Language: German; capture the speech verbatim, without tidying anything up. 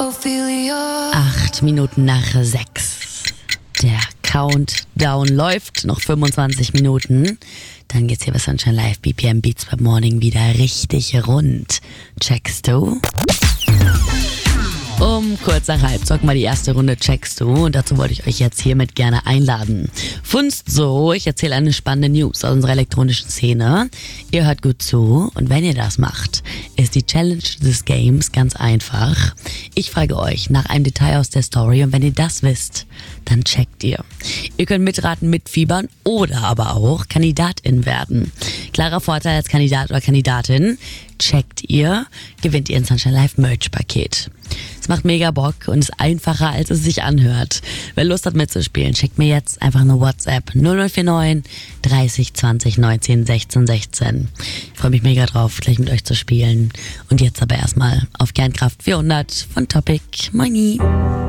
Ophelia. Acht Minuten nach sechs. Der Countdown läuft. Noch fünfundzwanzig Minuten. Dann geht's hier bei Sunshine Live B P M Beats Pop Morning wieder richtig rund. Checkst du? Um kurz nach halb zocken wir die erste Runde Checkst du und dazu wollte ich euch jetzt hiermit gerne einladen. Funzt so, ich erzähle eine spannende News aus unserer elektronischen Szene. Ihr hört gut zu und wenn ihr das macht, ist die Challenge des Games ganz einfach. Ich frage euch nach einem Detail aus der Story und wenn ihr das wisst, dann checkt ihr. Ihr könnt mitraten, mitfiebern oder aber auch Kandidatin werden. Klarer Vorteil als Kandidat oder Kandidatin. Checkt ihr, gewinnt ihr ein Sunshine Live Merch Paket. Es macht mega Bock und ist einfacher, als es sich anhört. Wer Lust hat mitzuspielen, schickt mir jetzt einfach eine WhatsApp null null vier neun dreißig zwanzig neunzehn sechzehn sechzehn. Ich freue mich mega drauf, gleich mit euch zu spielen. Und jetzt aber erstmal auf Kernkraft vierhundert von Topic. Moini.